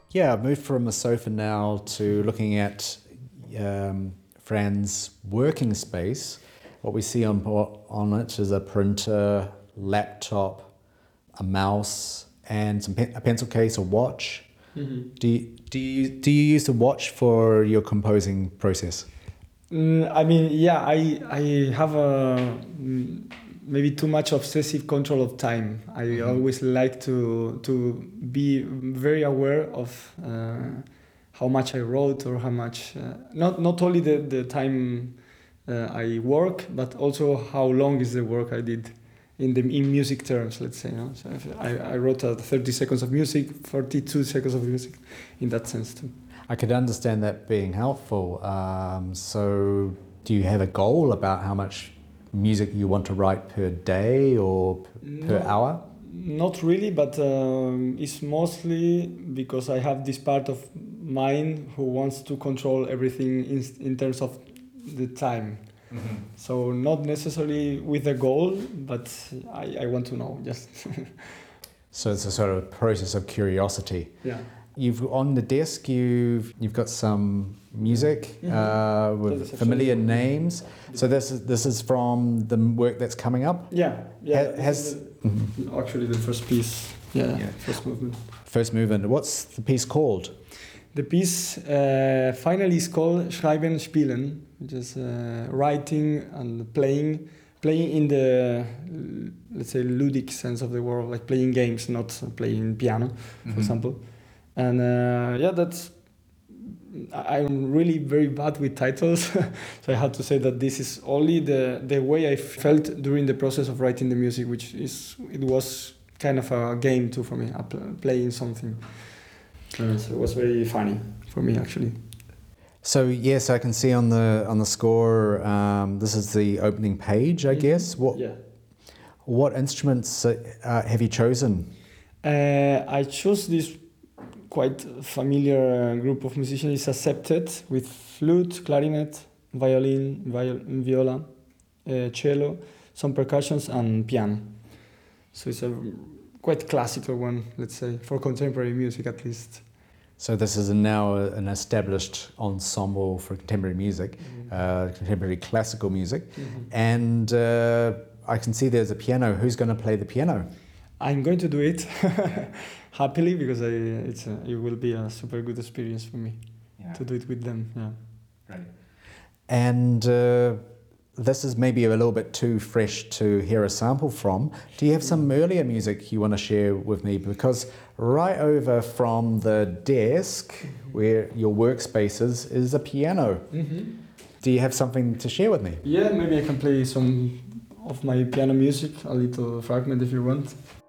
Yeah, I've moved from a sofa now to looking at Fran's working space. What we see on it is a printer, laptop, a mouse, and a pencil case, a watch. Mm-hmm. Do you use the watch for your composing process? I mean, yeah, I have maybe too much obsessive control of time. I always like to be very aware of how much I wrote or how much not only the time I work, but also how long is the work I did in music terms, let's say. So if I wrote 30 seconds of music, 42 seconds of music, in that sense too. I could understand that being helpful. So do you have a goal about how much music you want to write per day or per hour? Not really, but it's mostly because I have this part of mine who wants to control everything in terms of the time. Mm-hmm. So not necessarily with a goal, but I want to know, just. So it's a sort of process of curiosity. Yeah. You've on the desk. You've got some music with familiar names. So this is from the work that's coming up. Yeah. Actually the first piece. Yeah. First movement. First movement. What's the piece called? The piece finally is called Schreiben Spielen, which is writing and playing in the, let's say, ludic sense of the word, like playing games, not playing piano, for example. And I'm really very bad with titles, so I had to say that this is only the way I felt during the process of writing the music, it was kind of a game too for me, playing something. So it was very funny for me, actually. So yes, I can see on the score. This is the opening page, I guess. What instruments have you chosen? I chose this quite familiar group of musicians. It's a septet with flute, clarinet, violin, viola, cello, some percussions, and piano. So it's a quite classical one, let's say, for contemporary music at least. So this is now an established ensemble for contemporary music, contemporary classical music, and I can see there's a piano. Who's going to play the piano? I'm going to do it happily because it will be a super good experience for me to do it with them. Yeah. Great. And this is maybe a little bit too fresh to hear a sample from. Do you have some earlier music you want to share with me? Because right over from the desk where your workspace is a piano. Mm-hmm. Do you have something to share with me? Yeah, maybe I can play some of my piano music, a little fragment if you want.